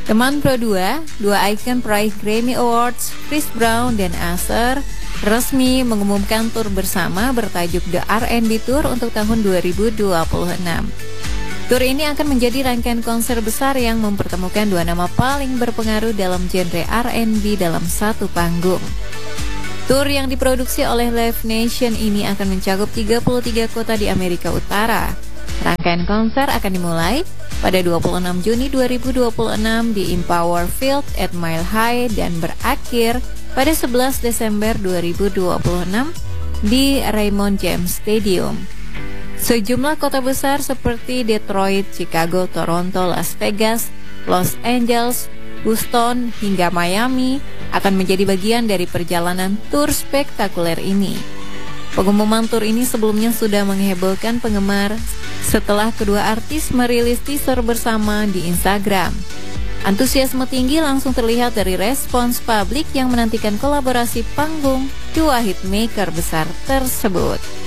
Teman Pro 2, dua ikon peraih Grammy Awards, Chris Brown dan Usher, resmi mengumumkan tur bersama bertajuk The R&B Tour untuk tahun 2026. Tur ini akan menjadi rangkaian konser besar yang mempertemukan dua nama paling berpengaruh dalam genre R&B dalam satu panggung. Tur yang diproduksi oleh Live Nation ini akan mencakup 33 kota di Amerika Utara. Rangkaian konser akan dimulai pada 26 Juni 2026 di Empower Field at Mile High dan berakhir pada 11 Desember 2026 di Raymond James Stadium. Sejumlah kota besar seperti Detroit, Chicago, Toronto, Las Vegas, Los Angeles, Houston, hingga Miami akan menjadi bagian dari perjalanan tur spektakuler ini. Pengumuman tur ini sebelumnya sudah menghebohkan penggemar setelah kedua artis merilis teaser bersama di Instagram. Antusiasme tinggi langsung terlihat dari respons publik yang menantikan kolaborasi panggung dua hitmaker besar tersebut.